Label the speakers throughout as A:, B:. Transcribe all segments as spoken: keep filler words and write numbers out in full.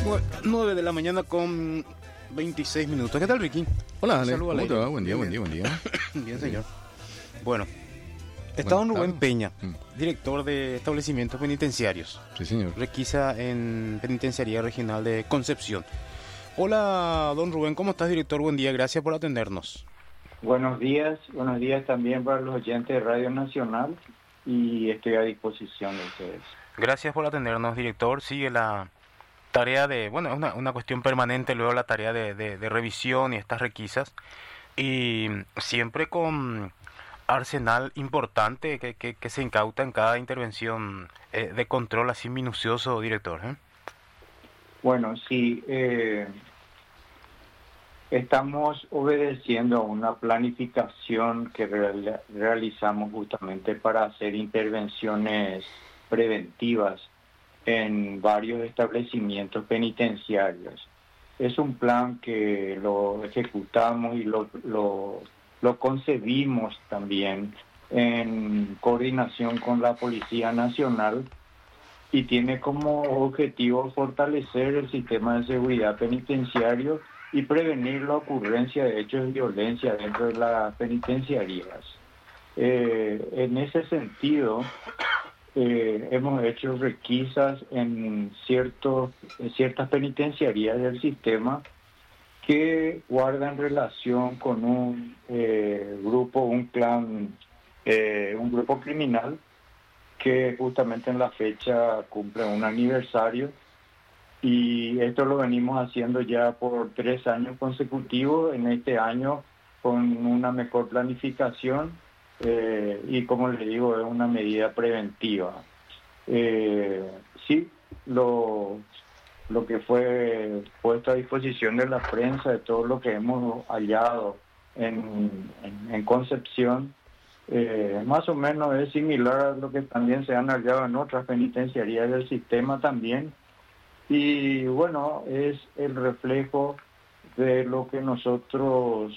A: nueve de la mañana con veintiséis minutos. ¿Qué tal, Ricky?
B: Hola, Ale.
A: Saludos,
B: ¿Cómo te
A: Ale.
B: va? Buen día, buen día, buen día.
A: Bien, señor. Bueno, está don
B: Buenas
A: Rubén
B: tardes.
A: Peña,
B: Mm.
A: director de establecimientos penitenciarios.
B: Sí, señor.
A: Requisa en Penitenciaría Regional de Concepción. Hola, don Rubén, ¿cómo estás, director? Buen día, gracias por atendernos.
C: Buenos días, buenos días también para los oyentes de Radio Nacional y estoy a disposición de ustedes.
A: Gracias por atendernos, director. Sigue la tarea de, bueno, es una, una cuestión permanente, luego la tarea de, de, de revisión y estas requisas. Y siempre con arsenal importante que, que, que se incauta en cada intervención eh, de control así minucioso, director. ¿eh?
C: Bueno, sí, eh, estamos obedeciendo a una planificación que real- realizamos justamente para hacer intervenciones preventivas en varios establecimientos penitenciarios. Es un plan que lo ejecutamos y lo, lo, lo concebimos también en coordinación con la Policía Nacional y tiene como objetivo fortalecer el sistema de seguridad penitenciario y prevenir la ocurrencia de hechos de violencia dentro de las penitenciarías. Eh, en ese sentido, eh, hemos hecho requisas en, ciertos, en ciertas penitenciarías del sistema que guardan relación con un eh, grupo, un clan, eh, un grupo criminal que justamente en la fecha cumple un aniversario. Y esto lo venimos haciendo ya por tres años consecutivos, en este año con una mejor planificación eh, y como les digo, es una medida preventiva. Eh, sí, lo, lo que fue puesto a disposición de la prensa, de todo lo que hemos hallado en, en, en Concepción, eh, más o menos es similar a lo que también se han hallado en otras penitenciarías del sistema también. Y bueno, es el reflejo de lo que nosotros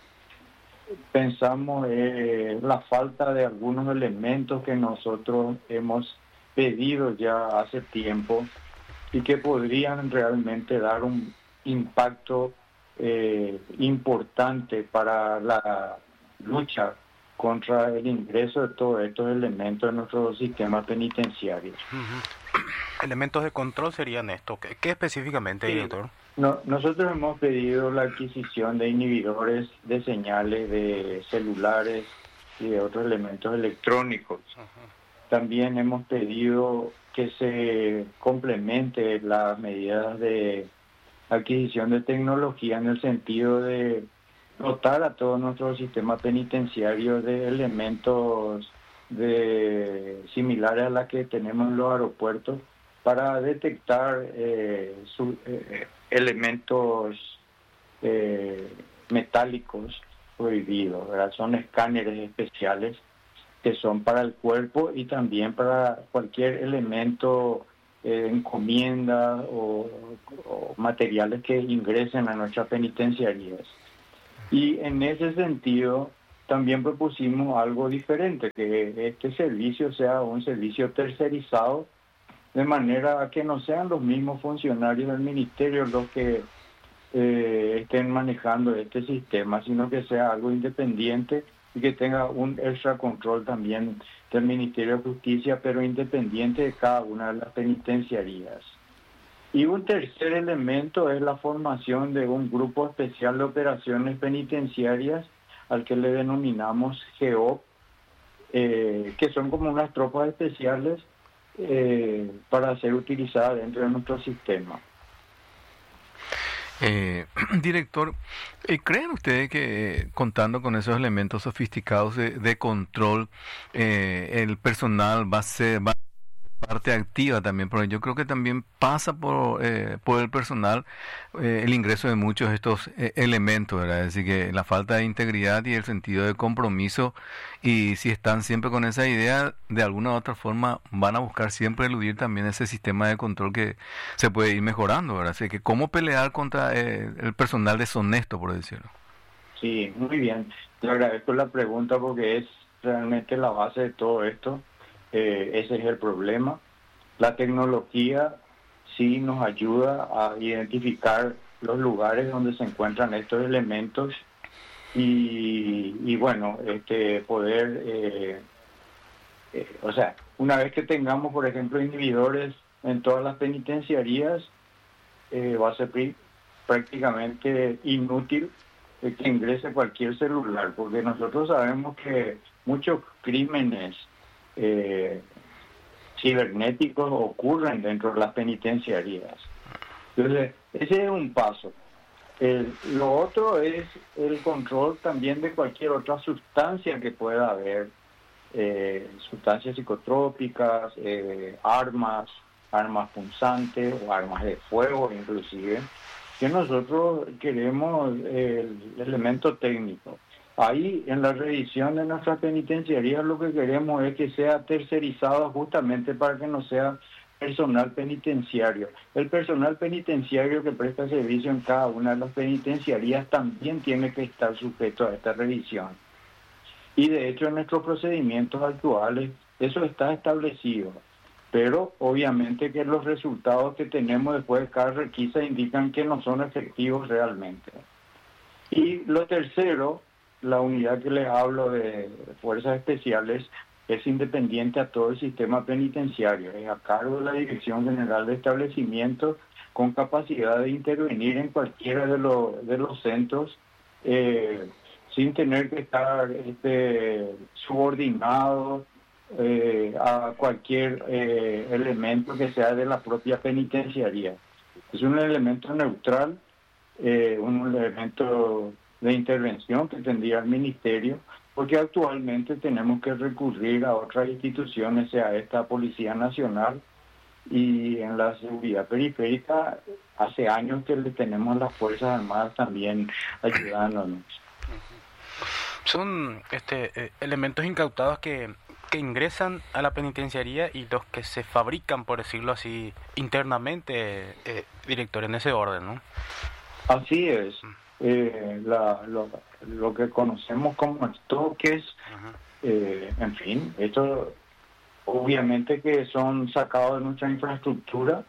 C: pensamos, eh, la falta de algunos elementos que nosotros hemos pedido ya hace tiempo y que podrían realmente dar un impacto eh, importante para la lucha contra el ingreso de todos estos elementos en nuestro sistema penitenciario.
A: Uh-huh. Elementos de control serían estos. ¿Qué, qué específicamente,
C: Sí.
A: director?
C: No, nosotros hemos pedido la adquisición de inhibidores de señales de celulares y de otros elementos electrónicos. Uh-huh. También hemos pedido que se complemente las medidas de adquisición de tecnología en el sentido de dotar a todo nuestro sistema penitenciario de elementos de, similares a las que tenemos en los aeropuertos para detectar eh, su, eh, elementos eh, metálicos prohibidos, ¿verdad? Son escáneres especiales que son para el cuerpo y también para cualquier elemento, eh, encomienda o, o materiales que ingresen a nuestras penitenciarías. Y en ese sentido también propusimos algo diferente, que este servicio sea un servicio tercerizado, de manera que no sean los mismos funcionarios del ministerio los que eh, estén manejando este sistema, sino que sea algo independiente y que tenga un extra control también del Ministerio de Justicia, pero independiente de cada una de las penitenciarías. Y un tercer elemento es la formación de un grupo especial de operaciones penitenciarias al que le denominamos G O P, eh, que son como unas tropas especiales eh, para ser utilizadas dentro de nuestro sistema.
B: Eh, director, eh, ¿creen ustedes que eh, contando con esos elementos sofisticados de, de control, eh, el personal va a ser... Va parte activa también, porque yo creo que también pasa por eh, por el personal eh, el ingreso de muchos de estos eh, elementos, ¿verdad? Es decir, que la falta de integridad y el sentido de compromiso, y si están siempre con esa idea, de alguna u otra forma van a buscar siempre eludir también ese sistema de control que se puede ir mejorando, ¿verdad? Así que cómo pelear contra eh, el personal deshonesto, por decirlo.
C: Sí, muy bien. Le agradezco la pregunta porque es realmente la base de todo esto. Eh, ese es el problema. La tecnología sí nos ayuda a identificar los lugares donde se encuentran estos elementos y, y bueno, este poder, eh, eh, o sea, una vez que tengamos, por ejemplo, inhibidores en todas las penitenciarías, eh, va a ser pr- prácticamente inútil eh, que ingrese cualquier celular, porque nosotros sabemos que muchos crímenes eh, cibernéticos ocurren dentro de las penitenciarías. Entonces, ese es un paso. El, lo otro es el control también de cualquier otra sustancia que pueda haber, eh, sustancias psicotrópicas, eh, armas, armas punzantes o armas de fuego inclusive, que nosotros queremos eh, el elemento técnico. Ahí en la revisión de nuestras penitenciarías lo que queremos es que sea tercerizado justamente para que no sea personal penitenciario. El personal penitenciario que presta servicio en cada una de las penitenciarías también tiene que estar sujeto a esta revisión. Y de hecho en nuestros procedimientos actuales eso está establecido. Pero obviamente que los resultados que tenemos después de cada requisa indican que no son efectivos realmente. Y lo tercero, la unidad que les hablo de fuerzas especiales es independiente a todo el sistema penitenciario, es a cargo de la Dirección General de Establecimientos con capacidad de intervenir en cualquiera de los, de los centros eh, sin tener que estar este, subordinado eh, a cualquier eh, elemento que sea de la propia penitenciaría. Es un elemento neutral, eh, un elemento de intervención que tendría el Ministerio, porque actualmente tenemos que recurrir a otras instituciones, sea esta Policía Nacional, y en la seguridad periférica hace años que le tenemos las Fuerzas Armadas también ayudándonos.
A: Son este, eh, elementos incautados que, que ingresan a la penitenciaría y los que se fabrican, por decirlo así, internamente, eh, director, en ese orden, ¿no?
C: Así es. Eh, la, lo, lo que conocemos como estoques, eh, en fin, esto obviamente que son sacados de nuestra infraestructura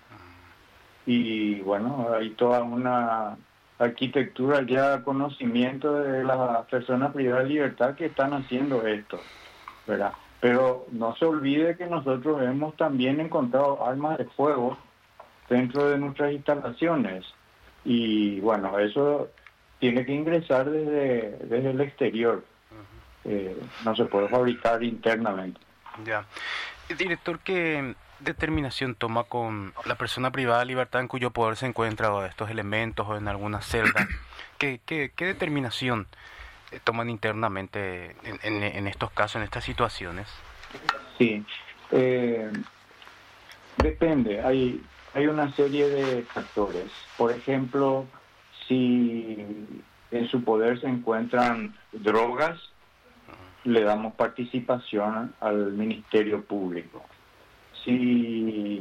C: y bueno, hay toda una arquitectura ya, conocimiento de las personas privadas de libertad que están haciendo esto, ¿verdad? Pero no se olvide que nosotros hemos también encontrado armas de fuego dentro de nuestras instalaciones y bueno, eso tiene que ingresar desde, desde el exterior, eh, no se puede fabricar internamente.
A: Ya. Director, ¿qué determinación toma con la persona privada de libertad en cuyo poder se encuentran estos elementos o en alguna celda? ¿Qué, qué, qué determinación toman internamente en, en, en estos casos, en estas situaciones?
C: Sí, eh, depende, hay, hay una serie de factores. Por ejemplo, si en su poder se encuentran drogas, le damos participación al Ministerio Público. Si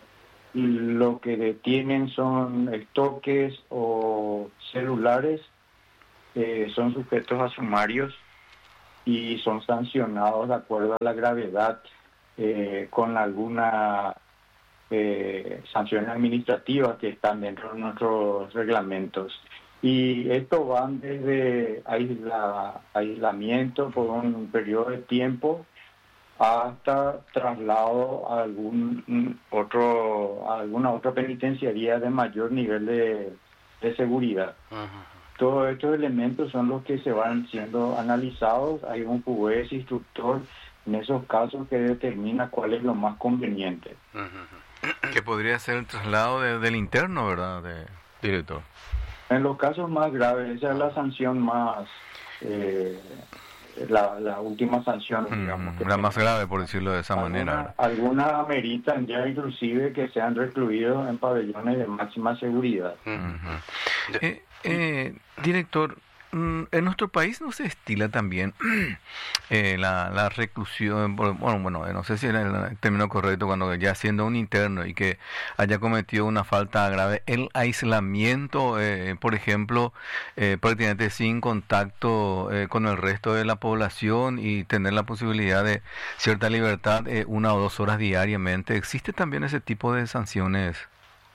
C: lo que detienen son estoques o celulares, eh, son sujetos a sumarios y son sancionados de acuerdo a la gravedad eh, con alguna eh, sanciones administrativas que están dentro de nuestros reglamentos. Y esto van desde aisla, aislamiento por un periodo de tiempo hasta traslado a algún otro a alguna otra penitenciaría de mayor nivel de, de seguridad. Uh-huh. Todos estos elementos son los que se van siendo analizados. Hay un juez instructor en esos casos que determina cuál es lo más conveniente.
B: Uh-huh. Que podría ser el traslado de, del interno, ¿verdad, de, director?
C: En los casos más graves, esa es la sanción más, eh, la, la última sanción, digamos.
B: Mm, la más grave, por decirlo de esa
C: alguna,
B: manera.
C: Algunas ameritan ya inclusive que sean recluidos en pabellones de máxima seguridad.
B: Uh-huh. eh, eh, director, en nuestro país no se estila también eh, la, la reclusión, bueno, bueno, no sé si es el término correcto, cuando ya siendo un interno y que haya cometido una falta grave, el aislamiento, eh, por ejemplo, eh, prácticamente sin contacto eh, con el resto de la población y tener la posibilidad de cierta libertad eh, una o dos horas diariamente. ¿Existe también ese tipo de sanciones?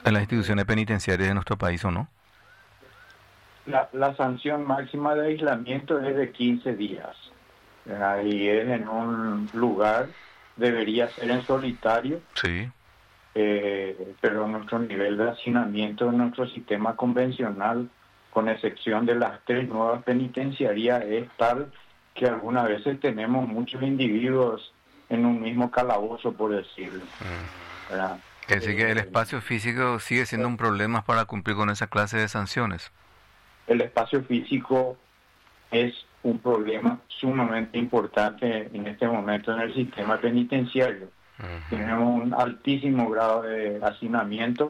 B: en las instituciones penitenciarias de nuestro país, ¿o no?
C: La, la sanción máxima de aislamiento es de quince días. Ahí es en un lugar, debería ser en solitario.
B: Sí.
C: Eh, pero nuestro nivel de hacinamiento en nuestro sistema convencional, con excepción de las tres nuevas penitenciarías, es tal que algunas veces tenemos muchos individuos en un mismo calabozo, por decirlo. ¿Verdad?
B: Es decir, que el
C: Eh,
B: espacio físico sigue siendo un problema para cumplir con esa clase de sanciones.
C: el espacio físico es un problema sumamente importante en este momento en el sistema penitenciario. Tenemos un altísimo grado de hacinamiento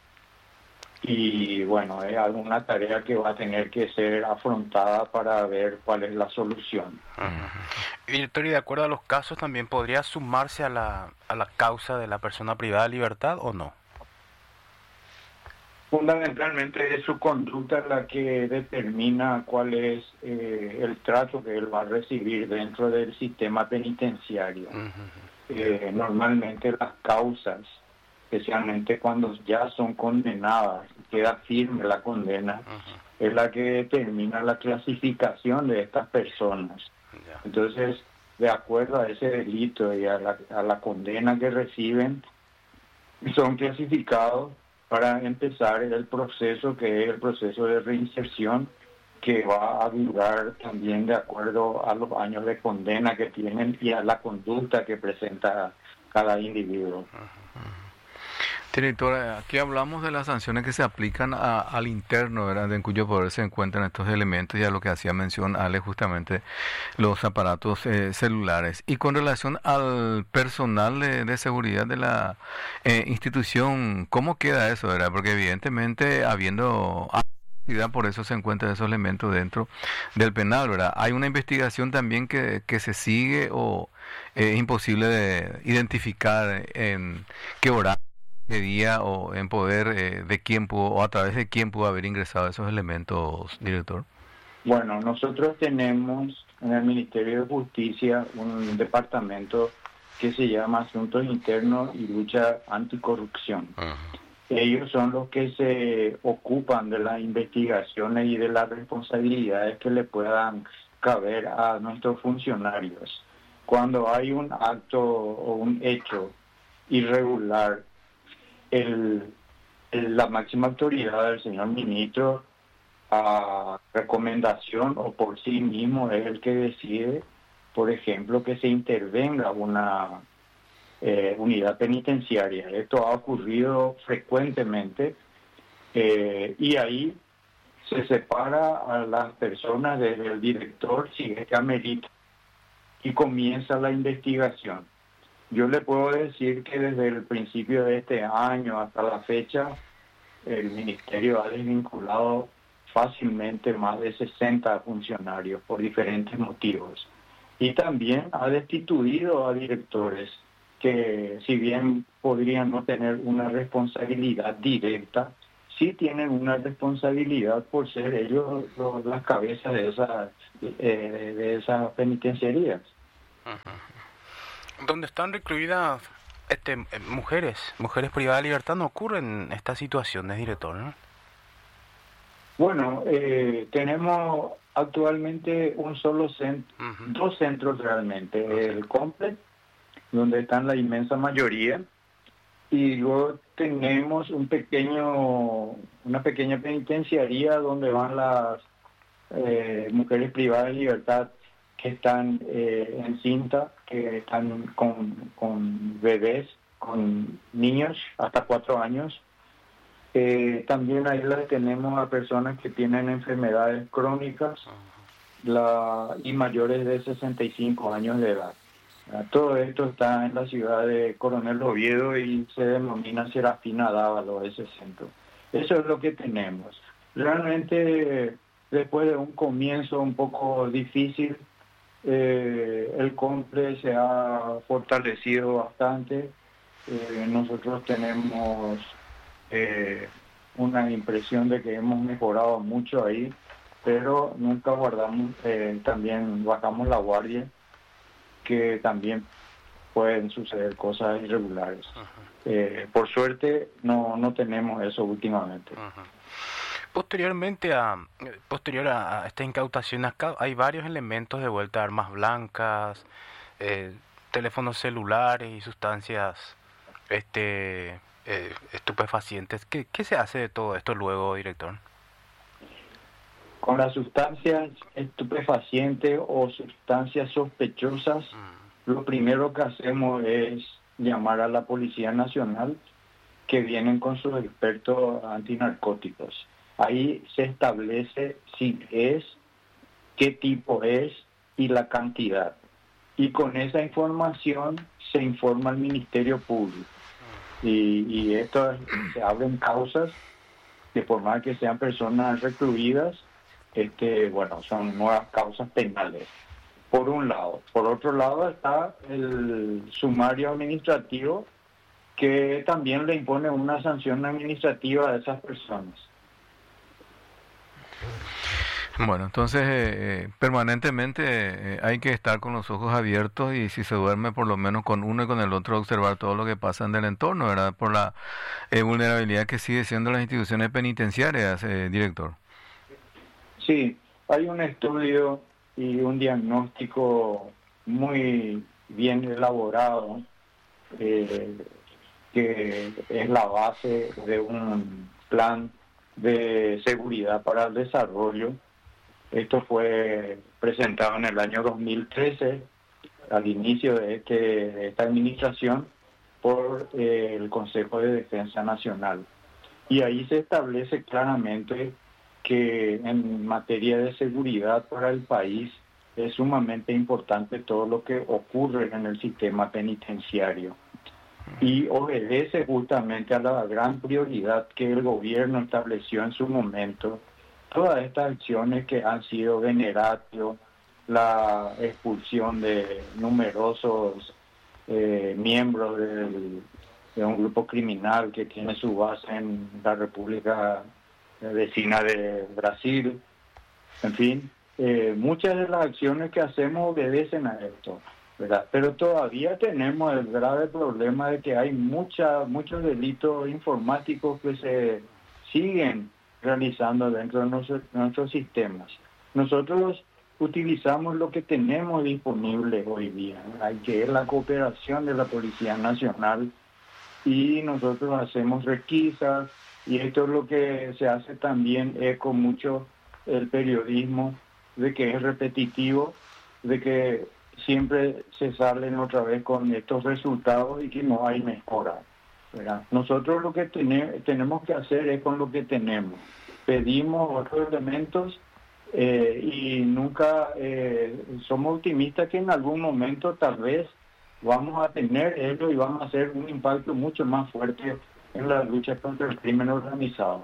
C: y bueno, es alguna tarea que va a tener que ser afrontada para ver cuál es la solución.
A: Y director, y de acuerdo a los casos, ¿también podría sumarse a la, a la causa de la persona privada de libertad o no?
C: Fundamentalmente es su conducta la que determina cuál es eh, el trato que él va a recibir dentro del sistema penitenciario.
A: Uh-huh.
C: Eh, normalmente las causas, especialmente cuando ya son condenadas, queda firme la condena, uh-huh, es la que determina la clasificación de estas personas. Yeah. Entonces, de acuerdo a ese delito y a la, a la condena que reciben, son clasificados para empezar el proceso que es el proceso de reinserción, que va a durar también de acuerdo a los años de condena que tienen y a la conducta que presenta cada individuo.
B: Director, aquí hablamos de las sanciones que se aplican a, al interno, ¿verdad?, en cuyo poder se encuentran estos elementos, y a lo que hacía mención Ale, justamente los aparatos eh, celulares. Y con relación al personal de, de seguridad de la eh, institución, ¿cómo queda eso, verdad? Porque evidentemente habiendo... por eso se encuentran esos elementos dentro del penal, ¿verdad? Hay una investigación también que, que se sigue, o es imposible de identificar en qué hora, qué día, o en poder eh, de quién pudo, o a través de quién pudo haber ingresado esos elementos, director.
C: Bueno, nosotros tenemos en el Ministerio de Justicia un departamento que se llama Asuntos Internos y Lucha Anticorrupción. Uh-huh. Ellos son los que se ocupan de las investigaciones y de las responsabilidades que le puedan caber a nuestros funcionarios. Cuando hay un acto o un hecho irregular, el, el, la máxima autoridad del señor ministro, a recomendación o por sí mismo, es el que decide, por ejemplo, que se intervenga una... Eh, unidad penitenciaria. Esto ha ocurrido frecuentemente eh, y ahí se separa a las personas desde el director, si es que amerita, y comienza la investigación. Yo le puedo decir que desde el principio de este año hasta la fecha, el Ministerio ha desvinculado fácilmente más de sesenta funcionarios por diferentes motivos, y también ha destituido a directores que, si bien podrían no tener una responsabilidad directa, sí tienen una responsabilidad por ser ellos los, las cabezas de esas eh, de esas penitenciarías.
A: Uh-huh. Donde están recluidas este, mujeres, mujeres privadas de libertad, no ocurren estas situaciones, director, ¿no?
C: Bueno, eh, tenemos actualmente un solo centro, uh-huh, dos centros realmente, uh-huh, el Complex, donde están la inmensa mayoría, y luego tenemos un pequeño, una pequeña penitenciaría donde van las eh, mujeres privadas de libertad que están eh, encinta, que están con, con bebés, con niños hasta cuatro años. Eh, también ahí las tenemos a personas que tienen enfermedades crónicas la, y mayores de sesenta y cinco años de edad. Todo esto está en la ciudad de Coronel Oviedo y se denomina Serafina Dávalo, ese centro. Eso es lo que tenemos. Realmente, después de un comienzo un poco difícil, eh, el COMPLE se ha fortalecido bastante. Eh, nosotros tenemos eh, una impresión de que hemos mejorado mucho ahí, pero nunca guardamos, eh, también bajamos la guardia, que también pueden suceder cosas irregulares. Uh-huh. Eh, por suerte no no tenemos eso últimamente.
A: Uh-huh. Posteriormente a posterior a esta incautación acá hay varios elementos de vuelta, armas blancas, eh, teléfonos celulares y sustancias este eh, estupefacientes. ¿Qué, ¿Qué se hace de todo esto luego, director?
C: Con las sustancias estupefacientes o sustancias sospechosas, mm. lo primero que hacemos es llamar a la Policía Nacional, que vienen con sus expertos antinarcóticos. Ahí se establece si es, qué tipo es y la cantidad. Y con esa información se informa al Ministerio Público. Y, y esto se abren causas que por más que sean personas recluidas, este, bueno, son nuevas causas penales. Por un lado. Por otro lado está el sumario administrativo, que también le impone una sanción administrativa a esas personas.
B: Bueno, entonces eh, permanentemente eh, hay que estar con los ojos abiertos y si se duerme por lo menos con uno y con el otro observar todo lo que pasa en el entorno, ¿verdad? Por la eh, vulnerabilidad que sigue siendo las instituciones penitenciarias, eh, director.
C: Sí, hay un estudio y un diagnóstico muy bien elaborado eh, que es la base de un plan de seguridad para el desarrollo. Esto fue presentado en el año dos mil trece, al inicio de, este, de esta administración, por eh, el Consejo de Defensa Nacional. Y ahí se establece claramente que en materia de seguridad para el país es sumamente importante todo lo que ocurre en el sistema penitenciario. Y obedece justamente a la gran prioridad que el gobierno estableció en su momento. Todas estas acciones que han sido veneratio, la expulsión de numerosos eh, miembros del, de un grupo criminal que tiene su base en la República vecina de Brasil, en fin, eh, muchas de las acciones que hacemos obedecen a esto, ¿verdad? Pero todavía tenemos el grave problema de que hay mucha, muchos delitos informáticos que se siguen realizando dentro de nuestro, nuestros sistemas. Nosotros utilizamos lo que tenemos disponible hoy día, hay que es la cooperación de la Policía Nacional, y nosotros hacemos requisas, y esto es lo que se hace también eco mucho el periodismo, de que es repetitivo, de que siempre se salen otra vez con estos resultados y que no hay mejora, ¿verdad? Nosotros lo que ten- tenemos que hacer es con lo que tenemos. Pedimos otros elementos eh, y nunca eh, somos optimistas que en algún momento tal vez vamos a tener eso y vamos a hacer un impacto mucho más fuerte en la lucha contra el crimen organizado.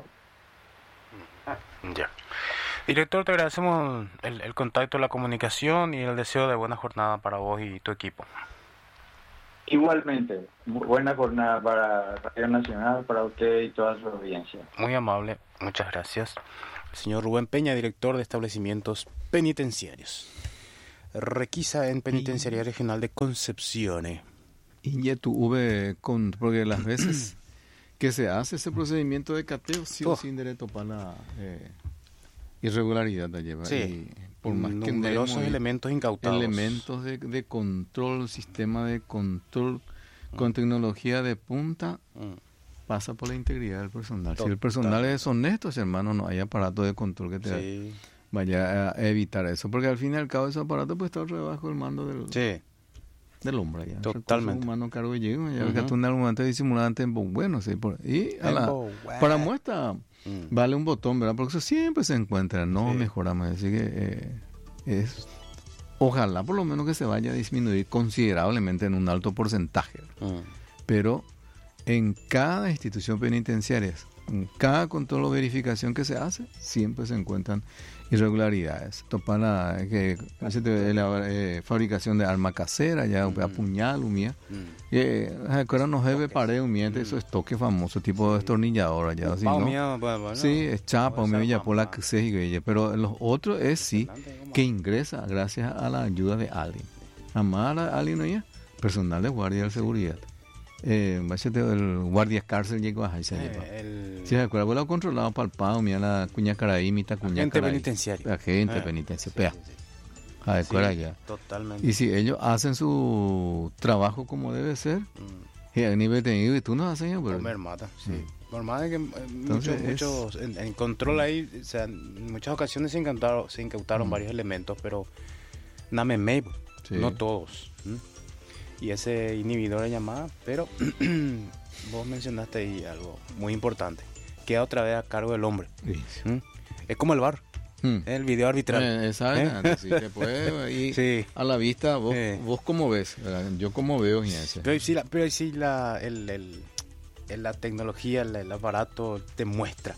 A: Ya. Director, te agradecemos el, el contacto, la comunicación y el deseo de buena jornada para vos y tu equipo.
C: Igualmente, buena jornada para Radio Nacional, para usted y toda su audiencia.
A: Muy amable, muchas gracias. El señor Rubén Peña, director de establecimientos penitenciarios. Requisa en Penitenciaría Regional de Concepción.
B: Y ya tuve, con, porque las veces que se hace ese procedimiento de cateo, sí oh. o sí derecho para la eh, irregularidad la lleva.
A: Sí,
B: y por más que
A: numerosos elementos incautados.
B: Elementos de, de control, sistema de control mm. con tecnología de punta, mm. pasa por la integridad del personal. Total. Si el personal es honesto, hermano, no hay aparato de control que te sí. vaya a evitar eso. Porque al fin y al cabo ese aparato puede estar debajo del mando del...
A: Sí.
B: del hombre ya.
A: Totalmente.
B: Humano cargo de llego, ya uh-huh. que tú en algún momento disimulante en bueno, sí, por, y a la, para muestra mm. vale un botón, ¿verdad? Porque eso siempre se encuentra, no sí. mejoramos, así que eh, es ojalá por lo menos que se vaya a disminuir considerablemente en un alto porcentaje. Uh-huh. Pero en cada institución penitenciaria, en cada control o verificación que se hace, siempre se encuentran irregularidades. Topan la, que, la eh, fabricación de arma casera, ya mm. apuñal, umía. Mm. Eh, ahora no debe pared, umía, mm. eso es toque famoso, tipo de destornillador allá. Así, ¿no? Mía, pues, bueno, sí, es chapa, umía, ya por la que se sigue, pero los otros es sí, que ingresa gracias a la ayuda de alguien. Amar a alguien, ¿no? personal de guardia de seguridad. Eh, el guardia cárcel llegó a Haití.
A: El...
B: Si se acuerda, vos lo controlado palpado, mira la cuña caraí, mita cuña
A: agente
B: caraí.
A: penitenciario.
B: Agente
A: eh,
B: penitenciario.
A: Sí, sí, sí.
B: Ah,
A: Sí,
B: ya.
A: Totalmente.
B: Y si ellos hacen su trabajo como debe ser,
A: Mm.
B: y a nivel técnico, y tú no haces, pero...
A: Comer mata, sí.
B: Mm.
A: Normal es que eh,
B: Entonces
A: muchos, muchos en, en control ahí, o sea, en muchas ocasiones se incautaron, se incautaron
B: Mm.
A: varios elementos, pero nada me
B: Sí.
A: no todos. ¿m? Y ese inhibidor de llamada, pero vos mencionaste ahí algo muy importante. Queda otra vez a cargo del hombre.
B: Sí.
A: ¿m? Es como el V A R,
B: Mm.
A: el video arbitral.
B: Eh, exactamente, sí, te puede ir
A: Sí.
B: a la vista, vos,
A: Sí.
B: vos cómo ves, ¿verdad? Yo como veo, fíjense.
A: Pero sí, la, pero sí la, el, el, el- la tecnología, el, el aparato te muestra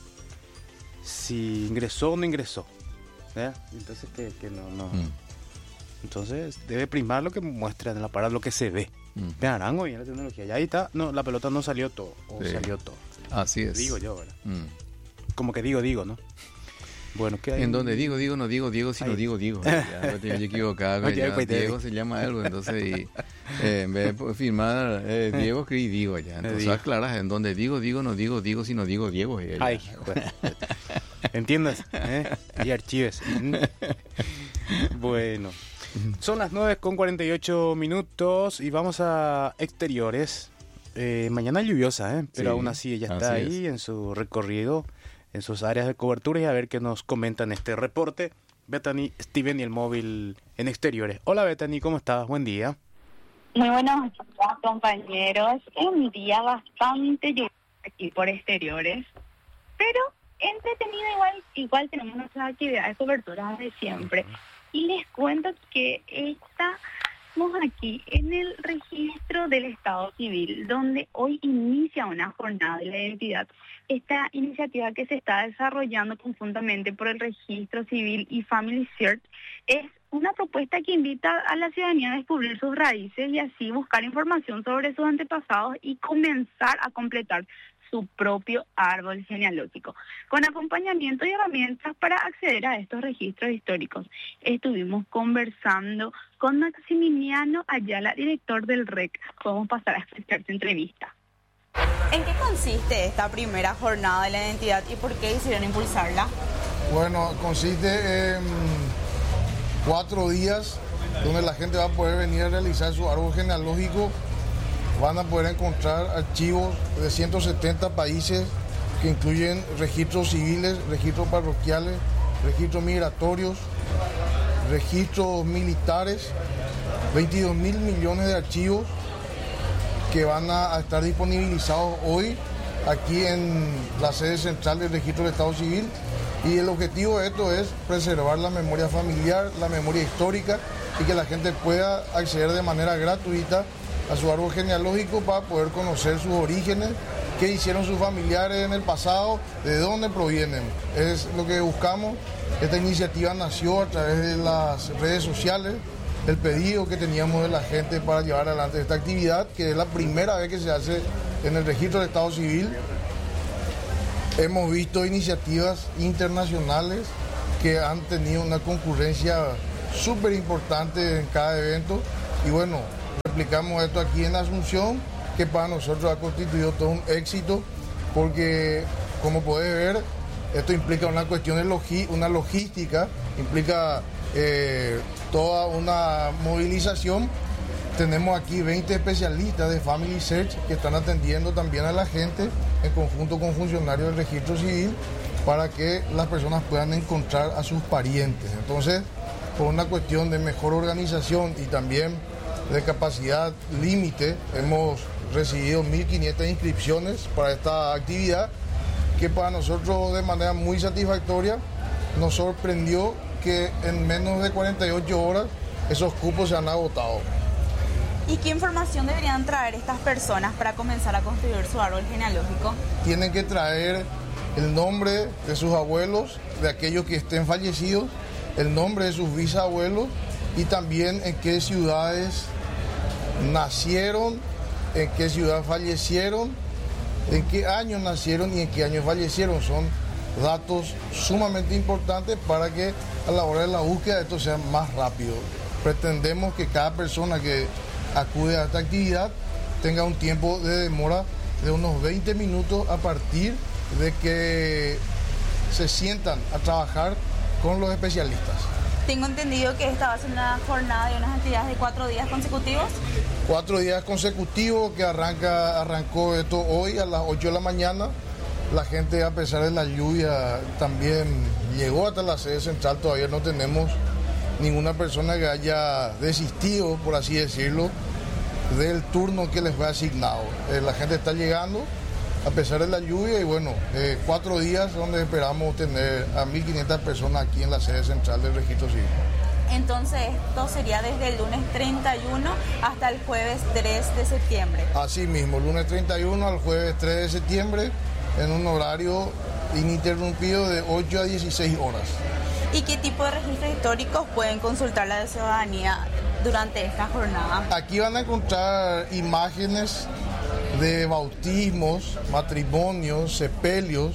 A: si ingresó o no ingresó. ¿eh? Entonces que, que no, no.
B: Mm.
A: Entonces debe primar lo que muestra en el aparato, lo que se ve.
B: Mm.
A: Vean, bien la tecnología. Ya ahí está, no, la pelota no salió todo, o
B: Sí.
A: salió todo.
B: Así es.
A: Digo yo, ¿verdad?
B: Mm.
A: Como que digo, digo, ¿no? Bueno, ¿qué hay?
B: En donde digo, digo, no digo, Diego, sino
A: Ahí.
B: digo, digo. Ya me tenía equivocado.
A: Oye,
B: Ya,
A: pues, te-
B: Diego se llama algo, entonces y, eh, en vez de firmar eh, Diego, escribí Diego ya. Entonces
A: Diego.
B: aclaras, en donde digo, digo, no digo, digo, sino digo, Diego. y ya.
A: Ay, bueno. ¿Entiendes? ¿eh? Y archives. ¿m? Bueno. Son las nueve con cuarenta y ocho minutos y vamos a exteriores. Eh, mañana lluviosa, ¿eh? Pero
B: Sí,
A: aún así ella está
B: así
A: ahí en su recorrido, en sus áreas de cobertura y a ver qué nos comentan este reporte. Bethany, Steven y el móvil en exteriores. Hola Bethany, ¿cómo estás? Buen día.
D: Muy buenos días, compañeros. Un día bastante lluvioso aquí por exteriores, pero entretenido igual. Igual tenemos nuestras actividades de cobertura de siempre. Y les cuento que estamos aquí en el registro del Estado Civil, donde hoy inicia una jornada de la identidad. Esta iniciativa que se está desarrollando conjuntamente por el Registro Civil y Family Search es una propuesta que invita a la ciudadanía a descubrir sus raíces y así buscar información sobre sus antepasados y comenzar a completar su propio árbol genealógico, con acompañamiento y herramientas para acceder a estos registros históricos. Estuvimos conversando con Maximiliano Ayala, director del R E C. Podemos pasar a escuchar su entrevista.
E: ¿En qué consiste esta primera jornada de la identidad y por qué decidieron impulsarla?
F: Bueno, consiste en cuatro días donde la gente va a poder venir a realizar su árbol genealógico. Van a poder encontrar archivos de ciento setenta países que incluyen registros civiles, registros parroquiales, registros migratorios, registros militares, veintidós mil millones de archivos que van a, a estar disponibilizados hoy aquí en la sede central del Registro del Estado Civil. Y el objetivo de esto es preservar la memoria familiar, la memoria histórica y que la gente pueda acceder de manera gratuita a su árbol genealógico para poder conocer sus orígenes, qué hicieron sus familiares en el pasado, de dónde provienen. Es lo que buscamos. Esta iniciativa nació a través de las redes sociales, el pedido que teníamos de la gente para llevar adelante esta actividad, que es la primera vez que se hace en el Registro del Estado Civil. Hemos visto iniciativas internacionales que han tenido una concurrencia súper importante en cada evento y bueno, replicamos esto aquí en Asunción, que para nosotros ha constituido todo un éxito porque, como podés ver, esto implica una cuestión de logi- una logística, implica eh, toda una movilización. Tenemos aquí veinte especialistas de Family Search que están atendiendo también a la gente en conjunto con funcionarios del Registro Civil para que las personas puedan encontrar a sus parientes. Entonces, por una cuestión de mejor organización y también de capacidad límite, hemos recibido mil quinientas inscripciones para esta actividad, que para nosotros de manera muy satisfactoria nos sorprendió que en menos de cuarenta y ocho horas esos cupos se han agotado.
E: ¿Y qué información deberían traer estas personas para comenzar a construir su árbol genealógico?
F: Tienen que traer el nombre de sus abuelos, de aquellos que estén fallecidos, el nombre de sus bisabuelos y también en qué ciudades nacieron, en qué ciudad fallecieron, en qué año nacieron y en qué año fallecieron. Son datos sumamente importantes para que a la hora de la búsqueda esto sea más rápido. Pretendemos que cada persona que acude a esta actividad tenga un tiempo de demora de unos veinte minutos a partir de que se sientan a trabajar con los especialistas.
E: Tengo entendido que esta va a ser una jornada de unas actividades de cuatro días consecutivos.
F: Cuatro días consecutivos que arranca, arrancó esto hoy a las ocho de la mañana. La gente, a pesar de la lluvia, también llegó hasta la sede central. Todavía no tenemos ninguna persona que haya desistido, por así decirlo, del turno que les fue asignado. Eh, la gente está llegando a pesar de la lluvia y bueno, eh, cuatro días donde esperamos tener a mil quinientas personas aquí en la sede central del Registro Civil.
E: Entonces esto sería desde el lunes treinta y uno hasta el jueves tres de septiembre.
F: Así mismo, lunes treinta y uno al jueves tres de septiembre en un horario ininterrumpido de ocho a dieciséis horas.
E: ¿Y qué tipo de registros históricos pueden consultar la ciudadanía durante esta jornada?
F: Aquí van a encontrar imágenes de bautismos, matrimonios, sepelios,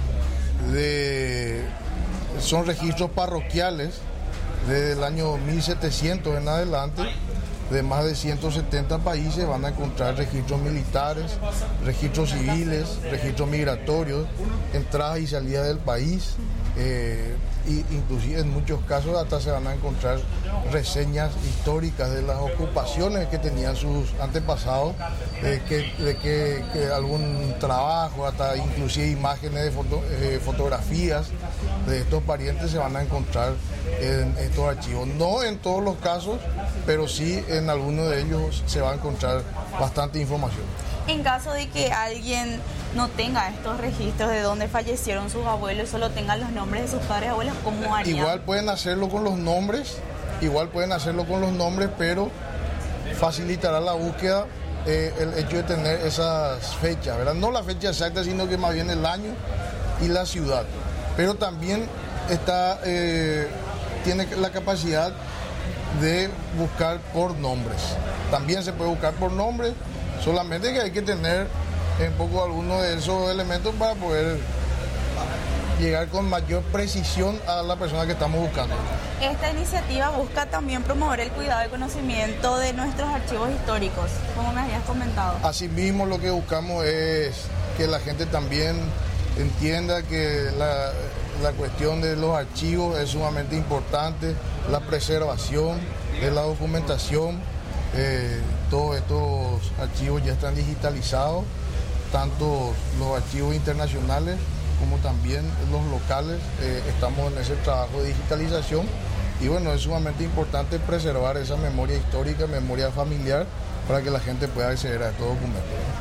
F: de, son registros parroquiales desde el año mil setecientos en adelante, de más de ciento setenta países. Van a encontrar registros militares, registros civiles, registros migratorios, entradas y salidas del país, eh, y inclusive en muchos casos hasta se van a encontrar reseñas históricas de las ocupaciones que tenían sus antepasados, de que, de que, que algún trabajo, hasta inclusive imágenes de foto, eh, fotografías de estos parientes se van a encontrar en estos archivos. No en todos los casos, pero sí en algunos de ellos se va a encontrar bastante información.
E: En caso de que alguien no tenga estos registros de dónde fallecieron sus abuelos, solo tenga los nombres de sus padres y abuelos, ¿cómo harían?
F: Igual pueden hacerlo con los nombres, igual pueden hacerlo con los nombres, pero facilitará la búsqueda eh, el hecho de tener esas fechas, ¿verdad? No la fecha exacta, sino que más bien el año y la ciudad. Pero también está, eh, tiene la capacidad de buscar por nombres. También se puede buscar por nombres, solamente que hay que tener un poco algunos de esos elementos para poder llegar con mayor precisión a la persona que estamos buscando.
E: Esta iniciativa busca también promover el cuidado y conocimiento de nuestros archivos históricos, como me habías comentado.
F: Asimismo, lo que buscamos es que la gente también entienda que la, la cuestión de los archivos es sumamente importante, la preservación de la documentación. Eh, todos estos archivos ya están digitalizados, tanto los archivos internacionales como también los locales. Eh, estamos en ese trabajo de digitalización y bueno, es sumamente importante preservar esa memoria histórica, memoria familiar, para que la gente pueda acceder a estos documentos.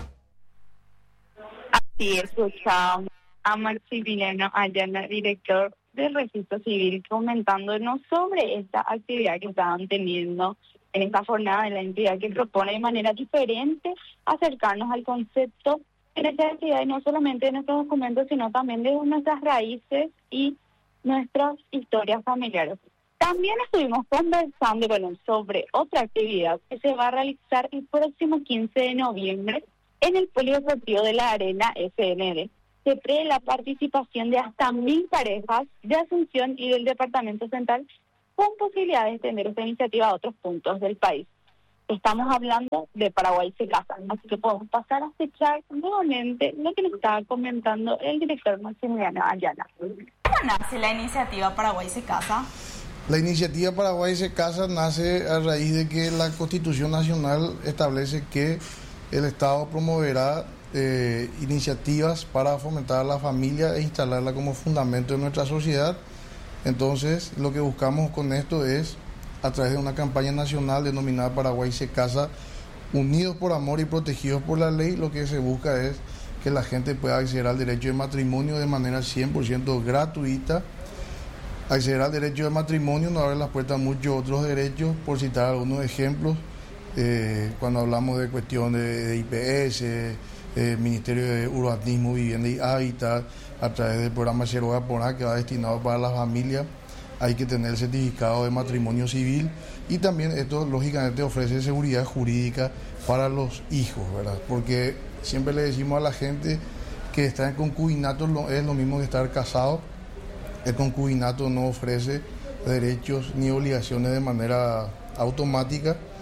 D: Así escuchamos a Maximiliano Ayala, director del Registro Civil, comentándonos sobre esta actividad que estaban teniendo en esta jornada de la entidad, que propone de manera diferente acercarnos al concepto de nuestra actividad, y no solamente de nuestros documentos, sino también de nuestras raíces y nuestras historias familiares. También estuvimos conversando con él sobre otra actividad que se va a realizar el próximo quince de noviembre en el Polideportivo de la Arena F N D. Se prevé la participación de hasta mil parejas de Asunción y del Departamento Central, con posibilidad de extender esta iniciativa a otros puntos del país. Estamos hablando de Paraguay se casa, así que podemos pasar a escuchar nuevamente lo que nos estaba comentando el director Maximiliano Ayala.
E: ¿Cómo nace la iniciativa Paraguay se casa?
F: La iniciativa Paraguay se casa nace a raíz de que la Constitución Nacional establece que el Estado promoverá eh, iniciativas para fomentar a la familia e instalarla como fundamento de nuestra sociedad. Entonces, lo que buscamos con esto es, a través de una campaña nacional denominada Paraguay se casa, unidos por amor y protegidos por la ley, lo que se busca es que la gente pueda acceder al derecho de matrimonio de manera cien por ciento gratuita. Acceder al derecho de matrimonio nos abre las puertas a muchos otros derechos, por citar algunos ejemplos. Eh, cuando hablamos de cuestiones de, de I P S, eh, Ministerio de Urbanismo, Vivienda y Hábitat, a través del programa Cheroga Porá, que va destinado para las familias, hay que tener el certificado de matrimonio civil, y también esto lógicamente ofrece seguridad jurídica para los hijos, ¿verdad? Porque siempre le decimos a la gente que estar en concubinato es lo mismo que estar casado. El concubinato no ofrece derechos ni obligaciones de manera automática,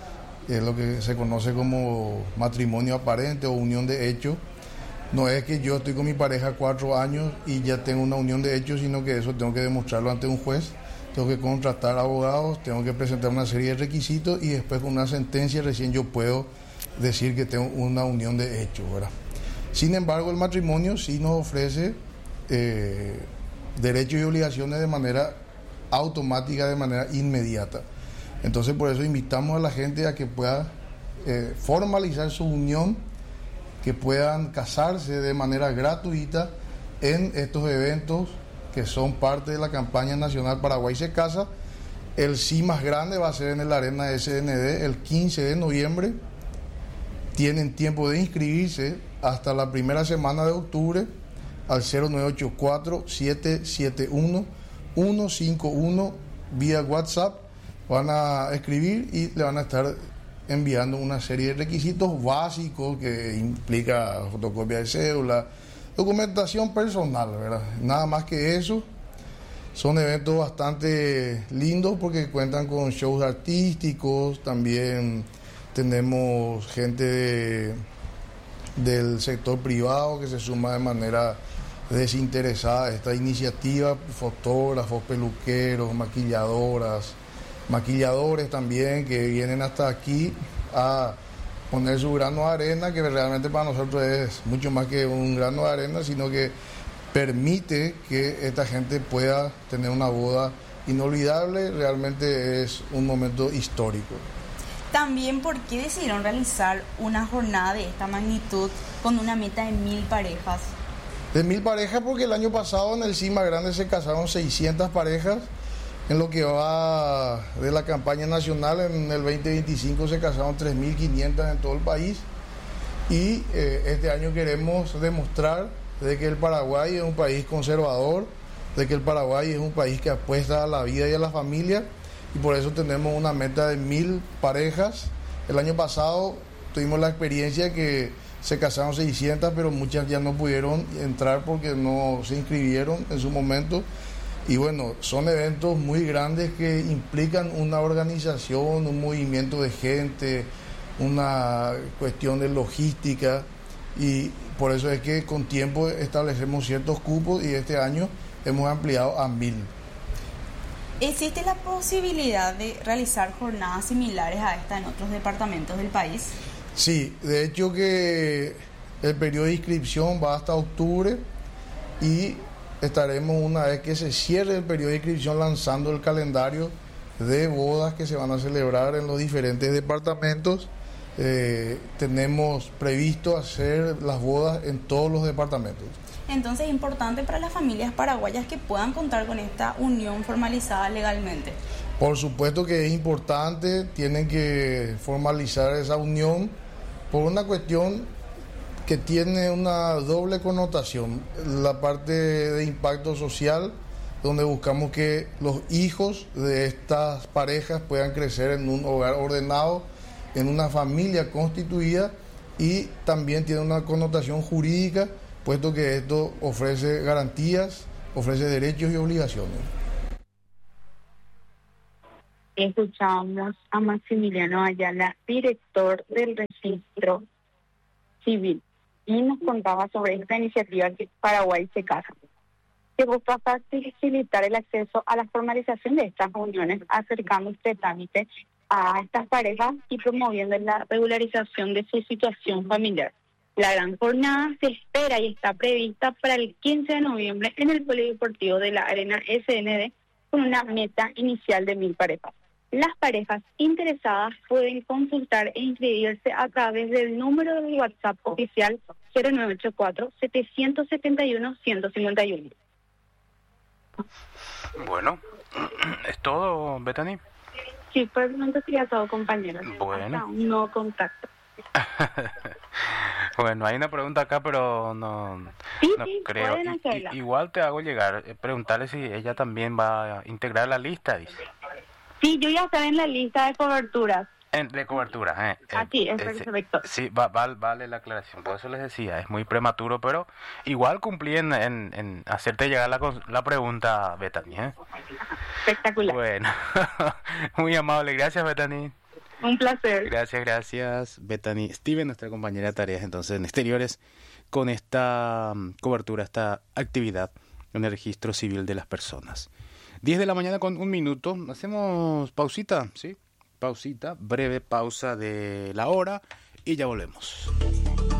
F: es lo que se conoce como matrimonio aparente o unión de hecho. No es que yo estoy con mi pareja cuatro años y ya tengo una unión de hecho, sino que eso tengo que demostrarlo ante un juez, tengo que contratar abogados, tengo que presentar una serie de requisitos y después con una sentencia recién yo puedo decir que tengo una unión de hecho, ¿verdad? Sin embargo, el matrimonio sí nos ofrece eh, derechos y obligaciones de manera automática, de manera inmediata. Entonces, por eso invitamos a la gente a que pueda eh, formalizar su unión, que puedan casarse de manera gratuita en estos eventos que son parte de la campaña nacional Paraguay se casa. El sí más grande va a ser en el Arena S N D el quince de noviembre. Tienen tiempo de inscribirse hasta la primera semana de octubre al cero nueve ocho cuatro, siete siete uno, uno cinco uno vía WhatsApp. Van a escribir y le van a estar enviando una serie de requisitos básicos que implica fotocopia de cédula, documentación personal, ¿verdad? Nada más que eso. Son eventos bastante lindos porque cuentan con shows artísticos, también tenemos gente de, del sector privado que se suma de manera desinteresada a esta iniciativa, fotógrafos, peluqueros, maquilladoras, maquilladores también que vienen hasta aquí a poner su grano de arena, que realmente para nosotros es mucho más que un grano de arena, sino que permite que esta gente pueda tener una boda inolvidable. Realmente es un momento histórico.
E: También, ¿por qué decidieron realizar una jornada de esta magnitud con una meta de mil parejas?
F: De mil parejas porque el año pasado en el C I M A Grande se casaron seiscientas parejas. En lo que va de la campaña nacional, en el veinte veinticinco se casaron tres mil quinientas en todo el país. Y eh, este año queremos demostrar de que el Paraguay es un país conservador, de que el Paraguay es un país que apuesta a la vida y a la familia, y por eso tenemos una meta de mil parejas. El año pasado tuvimos la experiencia que se casaron seiscientas, pero muchas ya no pudieron entrar porque no se inscribieron en su momento. Y bueno, son eventos muy grandes que implican una organización, un movimiento de gente, una cuestión de logística, y por eso es que con tiempo establecemos ciertos cupos y este año hemos ampliado a mil.
E: ¿Existe la posibilidad de realizar jornadas similares a esta en otros departamentos del país?
F: Sí, de hecho que el periodo de inscripción va hasta octubre y estaremos, una vez que se cierre el periodo de inscripción, lanzando el calendario de bodas que se van a celebrar en los diferentes departamentos. Eh, tenemos previsto hacer las bodas en todos los departamentos.
E: Entonces es importante para las familias paraguayas que puedan contar con esta unión formalizada legalmente.
F: Por supuesto que es importante, tienen que formalizar esa unión por una cuestión que tiene una doble connotación. La parte de impacto social, donde buscamos que los hijos de estas parejas puedan crecer en un hogar ordenado, en una familia constituida, y también tiene una connotación jurídica, puesto que esto ofrece garantías, ofrece derechos y obligaciones.
D: Escuchamos a Maximiliano Ayala, director del Registro Civil, y nos contaba sobre esta iniciativa que Paraguay se casa, que busca facilitar el acceso a la formalización de estas uniones, acercando este trámite a estas parejas y promoviendo la regularización de su situación familiar. La gran jornada se espera y está prevista para el quince de noviembre en el Polideportivo de la Arena S N D, con una meta inicial de mil parejas. Las parejas interesadas pueden consultar e inscribirse a través del número de WhatsApp oficial cero nueve ocho cuatro, siete siete uno, uno cinco uno.
A: Bueno, ¿es todo, Bethany?
D: Sí, por el momento sería todo, compañeros.
A: Bueno.
D: Hasta un nuevo contacto.
A: Bueno, hay una pregunta acá, pero no,
D: Sí,
A: no
D: sí,
A: creo.
D: pueden
A: I-
D: hacerla.
A: i- igual te hago llegar, eh, preguntarle si ella también va a integrar la lista, dice.
D: Sí, yo ya estaba en la lista de coberturas.
A: En- de cobertura, ¿eh?
D: Ah, sí, es
A: Eh,
D: perfecto.
A: Sí, va, va- vale la aclaración, por eso les decía, es muy prematuro, pero igual cumplí en, en, en hacerte llegar la, cons- la pregunta, Bethany, ¿eh?
D: Espectacular.
A: Bueno, muy amable, gracias, Bethany.
D: Un placer.
A: Gracias, gracias, Bethany Steven, nuestra compañera de tareas entonces en exteriores, con esta um, cobertura, esta actividad en el registro civil de las personas. diez de la mañana con un minuto, hacemos pausita, ¿sí? Pausita, breve pausa de la hora y ya volvemos.